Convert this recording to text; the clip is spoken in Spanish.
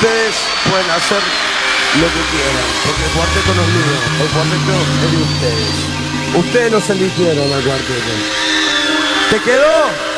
ustedes pueden hacer lo que quieran, porque el cuarteto no es mío, el cuarteto es de ustedes. Ustedes nos eligieron al cuarteto. ¿Te quedó?